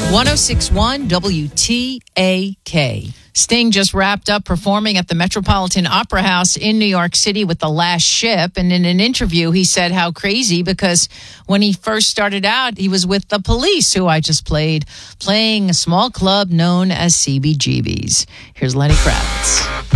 1061 WTAK. Sting just wrapped up performing at the Metropolitan Opera House in New York City with The Last Ship. And in an interview, he said how crazy, because when he first started out, he was with the Police, who I just played, playing a small club known as CBGB's. Here's Lenny Kravitz.